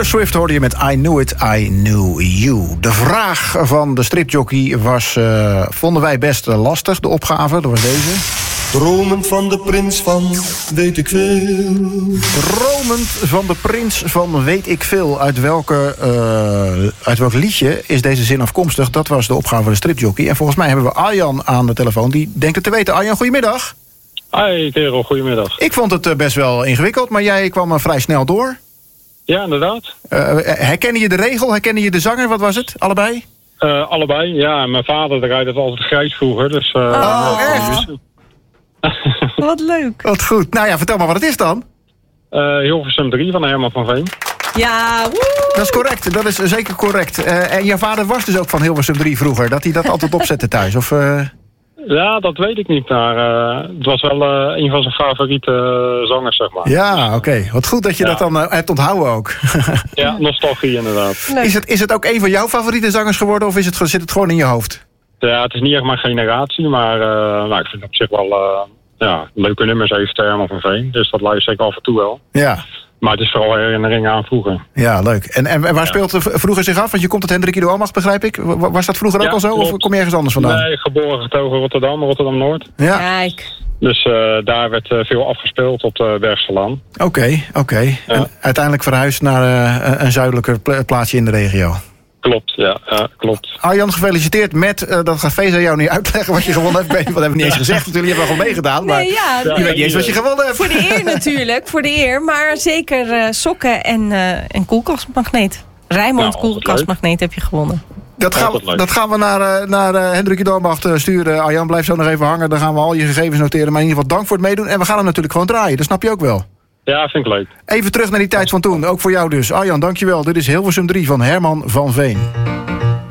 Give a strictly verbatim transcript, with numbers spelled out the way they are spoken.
Taylor Swift hoorde je met I Knew It, I Knew You. De vraag van de stripjockey was, uh, vonden wij best lastig, de opgave. Dat was deze. Dromend van de prins van weet ik veel. Dromend van de prins van weet ik veel. Uit, welke, uh, uit welk liedje is deze zin afkomstig? Dat was de opgave van de stripjockey. En volgens mij hebben we Arjan aan de telefoon. Die denkt het te weten. Arjan, goedemiddag. Hi kerel, goedemiddag. Ik vond het best wel ingewikkeld, maar jij kwam er vrij snel door. Ja, inderdaad. Uh, herkende je de regel? Herkende je de zanger? Wat was het? Allebei? Uh, allebei, ja. Mijn vader draaide het altijd grijs vroeger. Dus, uh, oh, echt? Wat leuk. Wat goed. Nou ja, vertel maar wat het is dan. Uh, Hilversum drie van Herman van Veen. Ja, woe! Dat is correct, dat is zeker correct. Uh, en jouw vader was dus ook van Hilversum drie vroeger, dat hij dat altijd opzette thuis? Of, uh... Ja, dat weet ik niet, maar uh, het was wel uh, een van zijn favoriete uh, zangers, zeg maar. Ja, oké. Okay. Wat goed dat je ja. dat dan uh, hebt onthouden ook. Ja, nostalgie inderdaad. Is het, is het ook een van jouw favoriete zangers geworden of is het, zit het gewoon in je hoofd? Ja, het is niet echt mijn generatie, maar uh, nou, ik vind het op zich wel uh, ja, leuke nummers heeft Herman van Veen. Dus dat luister ik af en toe wel. Ja. Maar het is vooral herinneringen aan vroeger. Ja, leuk. En, en waar ja. speelt het vroeger zich af? Want je komt uit Hendrik Ido Almacht, begrijp ik. Was dat vroeger ja, ook al zo? Klopt. Of kom je ergens anders vandaan? Nee, geboren getogen Rotterdam, Rotterdam-Noord. Ja. Kijk. Dus uh, daar werd uh, veel afgespeeld op de Bergselaan. Oké, okay, oké. Okay. Ja. En uiteindelijk verhuisd naar uh, een zuidelijker pla- plaatsje in de regio. Klopt, ja, ja, klopt. Arjan, gefeliciteerd met, uh, dat gaat Feza jou niet uitleggen wat je gewonnen hebt. Dat hebben we niet eens gezegd natuurlijk, je hebt wel gewoon meegedaan. Maar nee, ja, je weet niet eens wat je gewonnen hebt. Voor de eer natuurlijk, voor de eer. Maar zeker uh, sokken en uh, een koelkastmagneet. Rijnmond nou, koelkastmagneet heb je gewonnen. Dat gaan, we, dat gaan we naar, uh, naar uh, Hendrik Dormacht uh, sturen. Arjan, blijf zo nog even hangen. Dan gaan we al je gegevens noteren. Maar in ieder geval dank voor het meedoen. En we gaan hem natuurlijk gewoon draaien. Dat snap je ook wel. Ja, vind ik leuk. Even terug naar die tijd van toen. Ook voor jou dus. Arjan, dankjewel. Dit is Hilversum drie van Herman van Veen.